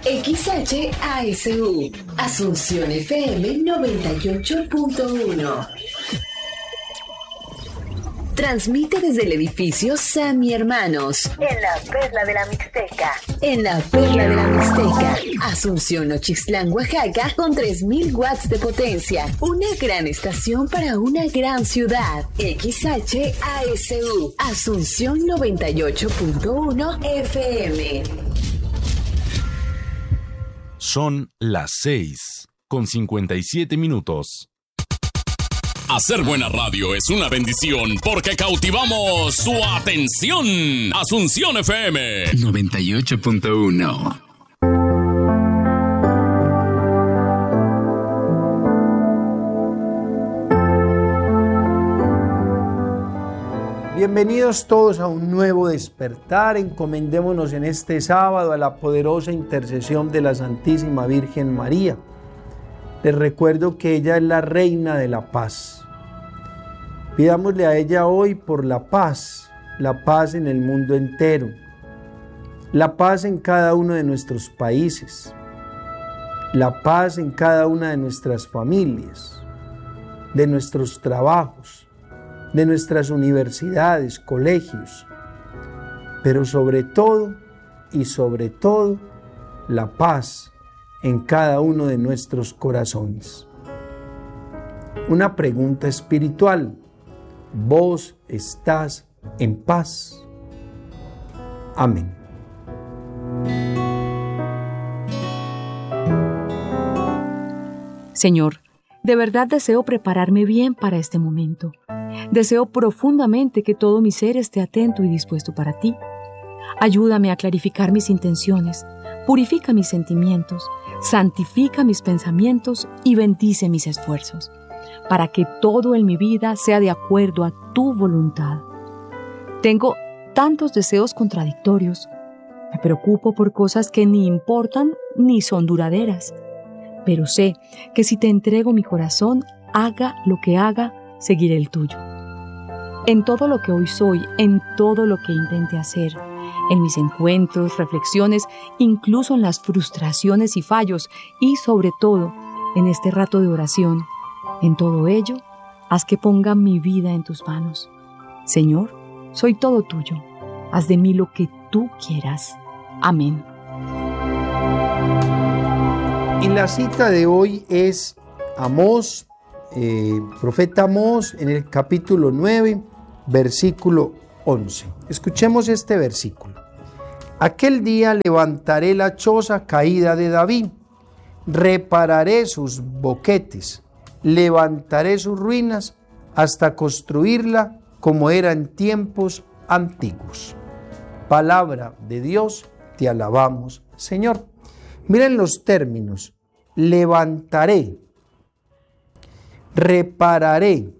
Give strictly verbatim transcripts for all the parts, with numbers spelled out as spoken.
X H A S U, Asunción F M noventa y ocho punto uno. Transmite desde el edificio Sammy Hermanos, en la Perla de la Mixteca. En la Perla de la Mixteca, Asunción Nochixtlán, Oaxaca, con tres mil watts de potencia. Una gran estación para una gran ciudad. X H A S U, Asunción noventa y ocho punto uno F M. Son las seis con cincuenta y siete minutos. Hacer buena radio es una bendición porque cautivamos su atención. Asunción F M noventa y ocho punto uno. Bienvenidos todos a un nuevo despertar. Encomendémonos en este sábado a la poderosa intercesión de la Santísima Virgen María. Les recuerdo que ella es la Reina de la Paz. Pidámosle a ella hoy por la paz, la paz en el mundo entero, la paz en cada uno de nuestros países, la paz en cada una de nuestras familias, de nuestros trabajos, de nuestras universidades, colegios, pero sobre todo y sobre todo la paz en cada uno de nuestros corazones. Una pregunta espiritual: ¿vos estás en paz? Amén. Señor, de verdad deseo prepararme bien para este momento. Deseo profundamente que todo mi ser esté atento y dispuesto para ti. Ayúdame a clarificar mis intenciones, purifica mis sentimientos, santifica mis pensamientos y bendice mis esfuerzos, para que todo en mi vida sea de acuerdo a tu voluntad. Tengo tantos deseos contradictorios. Me preocupo por cosas que ni importan ni son duraderas. Pero sé que si te entrego mi corazón, haga lo que haga, seguiré el tuyo. En todo lo que hoy soy, en todo lo que intente hacer, en mis encuentros, reflexiones, incluso en las frustraciones y fallos, y sobre todo, en este rato de oración, en todo ello, haz que ponga mi vida en tus manos. Señor, soy todo tuyo. Haz de mí lo que tú quieras. Amén. Y la cita de hoy es Amós, eh, profeta Amós, en el capítulo nueve, versículo once. Escuchemos este versículo. Aquel día levantaré la choza caída de David, repararé sus boquetes, levantaré sus ruinas hasta construirla como era en tiempos antiguos. Palabra de Dios, te alabamos, Señor. Miren los términos: levantaré, repararé,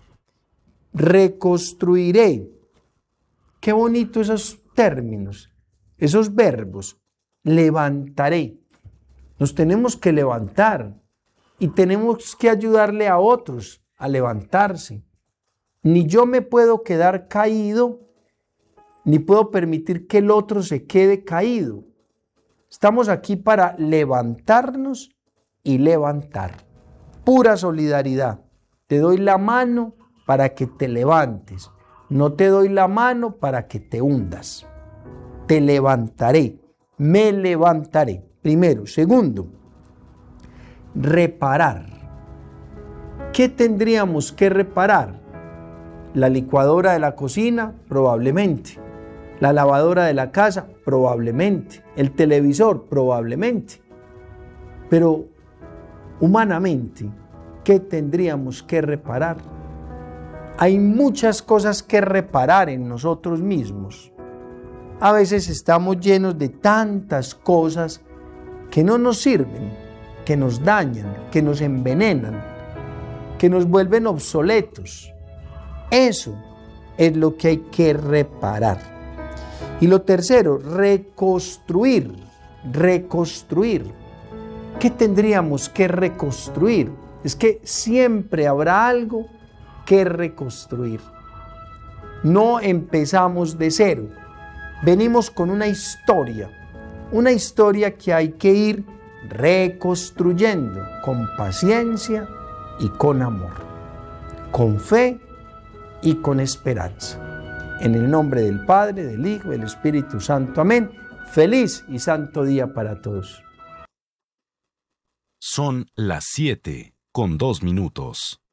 reconstruiré. Qué bonito esos términos, esos verbos. Levantaré. Nos tenemos que levantar y tenemos que ayudarle a otros a levantarse. Ni yo me puedo quedar caído, ni puedo permitir que el otro se quede caído. Estamos aquí para levantarnos y levantar. Pura solidaridad. Te doy la mano para que te levantes. No te doy la mano para que te hundas. Te levantaré. Me levantaré. Primero. Segundo, reparar. ¿Qué tendríamos que reparar? La licuadora de la cocina, probablemente. La lavadora de la casa, probablemente. El televisor, probablemente. Pero humanamente, ¿qué tendríamos que reparar? Hay muchas cosas que reparar en nosotros mismos. A veces estamos llenos de tantas cosas que no nos sirven, que nos dañan, que nos envenenan, que nos vuelven obsoletos. Eso es lo que hay que reparar. Y lo tercero, reconstruir, reconstruir. ¿Qué tendríamos que reconstruir? Es que siempre habrá algo que reconstruir. No empezamos de cero. Venimos con una historia una historia que hay que ir reconstruyendo con paciencia y con amor, con fe y con esperanza. En el nombre del Padre, del Hijo y del Espíritu Santo. Amén. Feliz y santo día para todos. Son las siete con dos minutos.